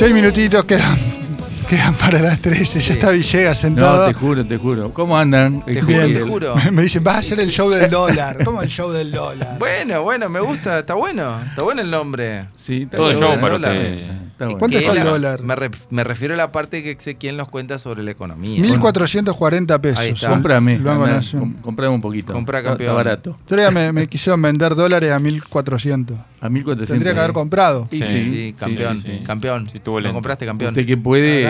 6 minutitos quedan para las 13. Ya está Villegas sentado. No, te juro. ¿Cómo andan? Te juro. Me dicen, vas a hacer el show del dólar. ¿Cómo el show del dólar? Bueno, me gusta, está bueno. Está bueno el nombre. Sí, todo el show para dólar. usted. ¿Cuánto está el dólar? Me refiero a la parte que Ezequiel nos cuenta sobre la economía. 1.440 pesos. Ahí está. Cómprame. El Banco Nación. Comprame un poquito. Compra, campeón. Está barato. Todavía me quisieron vender dólares a 1.400. A 1.400. Tendría que haber comprado. Sí, campeón. Sí. Campeón. Sí, tuvo ¿Lo lento. compraste, campeón? Usted que puede,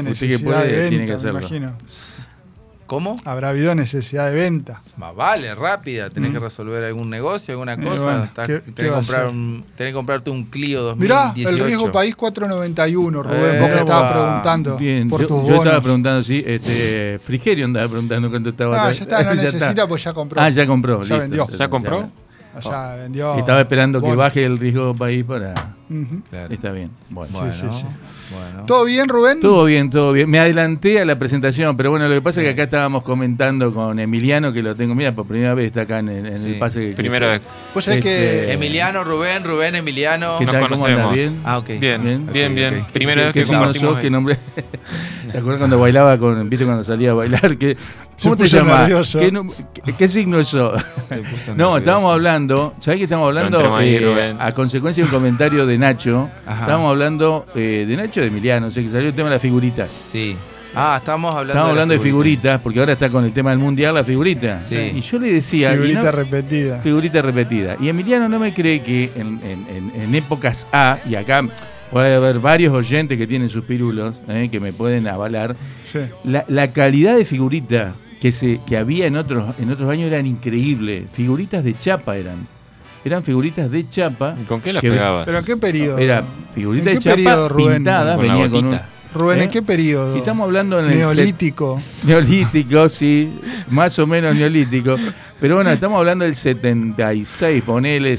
De tiene que venta, hacerlo. me imagino. ¿Cómo? Habrá habido necesidad de venta. Más vale, rápida. Tenés que resolver algún negocio, alguna cosa. Bueno, tenés ¿qué que va a comprar ser? tenés que comprarte un Clio 2018. Mirá, el riesgo país 491, Rubén. Vos que estabas preguntando Bien, por tus yo bonos. estaba preguntando, sí. Frigerio andaba preguntando cuánto estaba. Ah, ya está, no necesita, pues ya compró. Ah, ya compró. Ya listo. vendió. ¿Ya compró? Ya vendió. Estaba esperando que bonos. baje el riesgo país para. Ujú. Claro. Está bien. Bueno. Bueno, Sí. bueno. ¿Todo bien, Rubén? Todo bien. Me adelanté a la presentación, pero bueno, lo que pasa es que acá estábamos comentando con Emiliano, que lo tengo, mira, por primera vez está acá en Sí. el pase. Primera vez. Vos sabés que... Emiliano, Rubén, Emiliano. ¿Qué Nos tal? ¿Cómo conocemos. andas? ¿Bien? Ah, ok. Bien. Ok. Primera vez ¿Qué que signo compartimos sos? ahí. ¿Qué nombre? ¿Te acuerdas cuando bailaba viste cuando salía a bailar? ¿Cómo te puso llamas? nervioso. ¿Qué signo sos? Se puso No, nervioso. estábamos hablando, ¿sabés qué estamos hablando? Lo entremos ahí, Rubén. A consecuencia de un comentario de Nacho, Ajá. estábamos hablando de Nacho de Emiliano, sé que salió el tema de las figuritas. Sí. Estábamos hablando Estábamos hablando de figuritas. figuritas, porque ahora está con el tema del mundial la figurita. Sí. Y yo le decía... Figurita y no- repetida. Figurita repetida. Y Emiliano no me cree que en épocas A, y acá puede haber varios oyentes que tienen sus pirulos, que me pueden avalar, Sí. la calidad de figurita que había en otros años eran increíbles. Figuritas de chapa eran figuritas de chapa. ¿Y con qué las que- pegabas? ¿Pero en qué periodo? Era figuritas ¿En de qué chapa periodo, Rubén? pintadas, Con la venía con un... gotita. Rubén, ¿en qué periodo? Y estamos hablando en el Neolítico. Neolítico, sí, más o menos neolítico. Pero bueno, estamos hablando del 76, ponele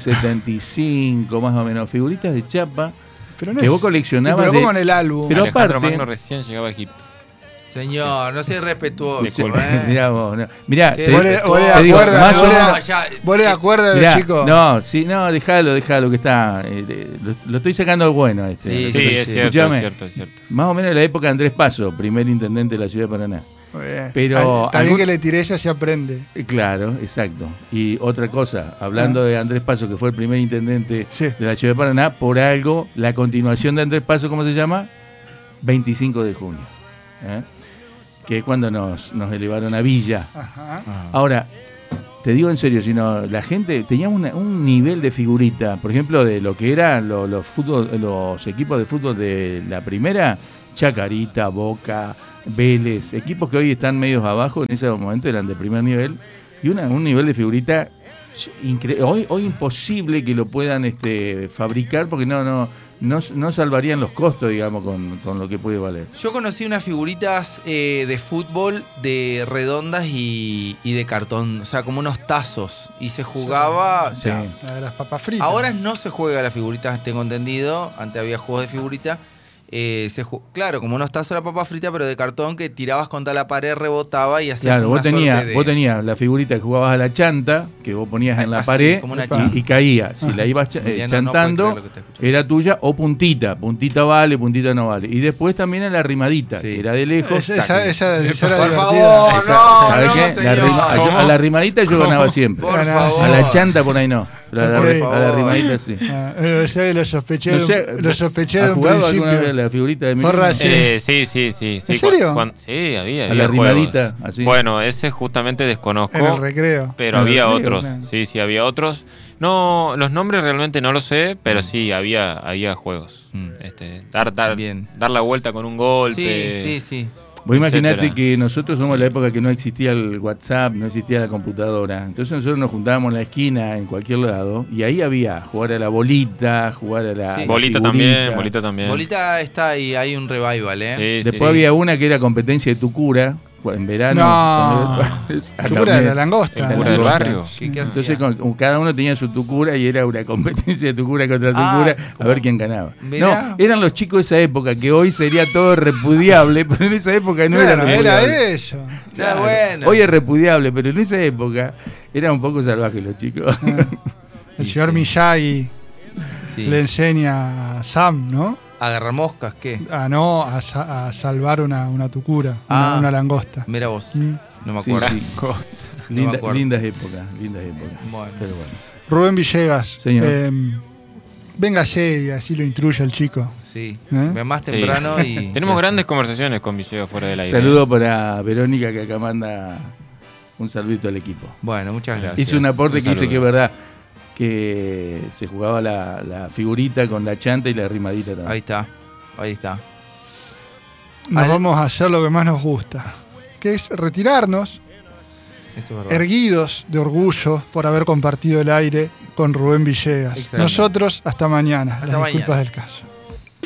75, más o menos. Figuritas de chapa Pero no que es- vos coleccionabas. Pero como en el álbum. Pero Alejandro aparte- Magno recién llegaba a Egipto. Señor, no seas respetuoso. Disculpe. Mirá vos, no. Mirá, Qué te- Vos le te digo, acuerdas, más o vos le- menos- ¿Vos le acuerdas, mirá, chicos? no, déjalo que está. Lo estoy sacando de bueno. Sí, Sí, es cierto, Escuchame. es cierto. Más o menos en la época de Andrés Paso, primer intendente de la ciudad de Paraná. Muy bien. Pero Está bien algún- que le tiré, ella se aprende. Claro, exacto. Y otra cosa, hablando de Andrés Paso, que fue el primer intendente Sí. de la ciudad de Paraná, por algo, la continuación de Andrés Paso, ¿cómo se llama? 25 de junio. Que es cuando nos elevaron a Villa. Ajá. Ahora, te digo en serio, sino la gente tenía un nivel de figurita, por ejemplo, de lo que eran los equipos de fútbol de la primera, Chacarita, Boca, Vélez, equipos que hoy están medios abajo, en ese momento eran de primer nivel, y un nivel de figurita hoy imposible que lo puedan fabricar porque no salvarían los costos, digamos, con lo que puede valer. Yo conocí unas figuritas de fútbol de redondas y de cartón, o sea, como unos tazos. Y se jugaba. O sea, La de las papas fritas. ahora no se juega a las figuritas, tengo entendido. Antes había juegos de figurita. Claro, como unos tazos de la papa frita, pero de cartón que tirabas contra la pared, rebotaba y hacías Claro, como vos una suerte de... tenías la figurita que jugabas a la chanta, que vos ponías en la Así, pared como una y caía. Si la ibas Emiliano no puede chantando, creer lo que está escuchando. era tuya, o puntita. Puntita vale, puntita no vale. Y después también a la rimadita, Sí. que era de lejos. Esa era Por divertida. favor, Esa- no, ¿sabés no, qué? señor. A la rimadita yo ganaba siempre. Por Ganaba. favor. A la chanta por ahí no. Pero Ok. a la rimadita sí. O sea, lo sospeché, No sé, lo sospeché de ¿has un jugado alguna vez principio. la figurita de Porra, Emiliano? sí. Sí. ¿En serio? Sí, había A la rimadita, juegos. así. Bueno, ese justamente desconozco. En el recreo. Pero En el había recreo, otros. claro. Sí, había otros. No, los nombres realmente no los sé, pero sí, había juegos. Bien. Dar la vuelta con un golpe. Sí. Vos imaginate etcétera. que nosotros somos la época que no existía el WhatsApp, no existía la computadora. Entonces nosotros nos juntábamos en la esquina, en cualquier lado, y ahí había jugar a la bolita, jugar a la Sí. Bolita figurita. también. Bolita está ahí, hay un revival, ¿eh? Sí, Después había una que era competencia de Tucura, en verano. No. cuando- Tucura de la langosta. El Tucura del barrio. ¿Qué Entonces hacía? cada uno tenía su Tucura y era una competencia de Tucura contra Tucura a ¿cómo? ver quién ganaba. Mirá. No, eran los chicos de esa época, que hoy sería todo repudiable, pero en esa época no era Claro, repudiable. era eso. Está bueno. Hoy es repudiable, pero en esa época eran un poco salvajes los chicos. El señor Miyagi Sí. le enseña a Sam, ¿no? ¿Agarrar moscas? ¿Qué? No, a salvar una tucura, Ah. una langosta. Mira vos. Mm. No me Sí, acuerdo. sí. No me acuerdo. Lindas épocas, lindas épocas. Bueno. Pero bueno. Rubén Villegas, Señor. véngase y así lo instruye el chico. Sí. ¿Eh? Más temprano y. Tenemos y grandes conversaciones con Villegas fuera del aire. Saludo para Verónica, que acá manda un saludito al equipo. Bueno, muchas gracias. Hizo un aporte Un que dice saludo. que es verdad, que se jugaba la figurita con la chanta y la rimadita también. Ahí está. Ahí está. Nos Al- vamos a hacer lo que más nos gusta, que es retirarnos Eso es verdad. erguidos de orgullo por haber compartido el aire con Rubén Villegas. Excelente. Nosotros, hasta mañana. Hasta Las disculpas mañana. del caso.